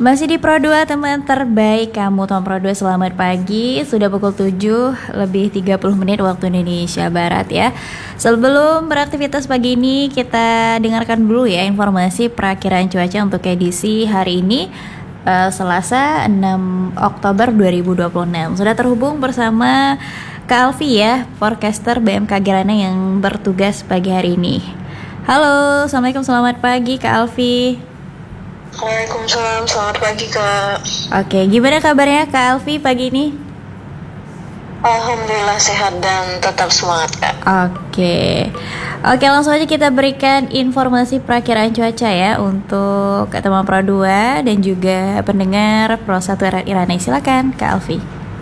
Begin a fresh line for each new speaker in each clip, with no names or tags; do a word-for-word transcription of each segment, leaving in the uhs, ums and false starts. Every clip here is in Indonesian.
Masih di Pro dua, teman terbaik kamu. Teman Pro dua, selamat pagi. Sudah pukul tujuh lebih tiga puluh menit waktu Indonesia Barat ya. Sebelum beraktivitas pagi ini, kita dengarkan dulu ya informasi perakiraan cuaca untuk edisi hari ini, uh, Selasa enam Oktober dua ribu dua puluh enam. Sudah terhubung bersama Kak Alfi ya, forecaster B M K G Rana yang bertugas pagi hari ini. Halo, Assalamualaikum, selamat pagi Kak Alfi.
Waalaikumsalam, selamat pagi Kak.
Oke, gimana kabarnya Kak Alfi pagi ini?
Alhamdulillah sehat dan tetap semangat Kak.
Oke, oke langsung aja kita berikan informasi perakiraan cuaca ya untuk teman Pro dua dan juga pendengar Pro satu Irana. Silakan Kak Alfi.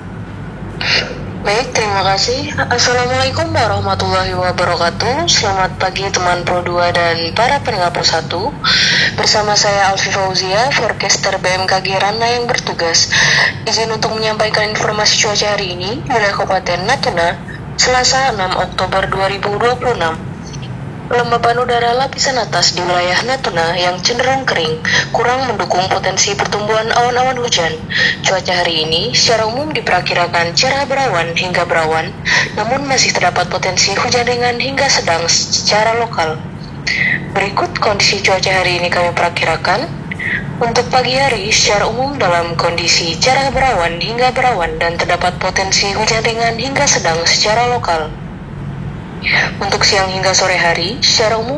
Baik, terima kasih. Assalamualaikum warahmatullahi wabarakatuh. Selamat pagi teman Pro dua dan para pendengar Pro satu. Bersama saya Alfi Fauzia, forecaster B M K G Rana yang bertugas. Izin untuk menyampaikan informasi cuaca hari ini wilayah Kabupaten Natuna, Selasa enam Oktober dua ribu dua puluh enam. Kelembapan udara lapisan atas di wilayah Natuna yang cenderung kering, kurang mendukung potensi pertumbuhan awan-awan hujan. Cuaca hari ini secara umum diperkirakan cerah berawan hingga berawan, namun masih terdapat potensi hujan ringan hingga sedang secara lokal. Berikut kondisi cuaca hari ini kami perkirakan. Untuk pagi hari secara umum dalam kondisi cerah berawan hingga berawan dan terdapat potensi hujan ringan hingga sedang secara lokal. Untuk siang hingga sore hari, secara umum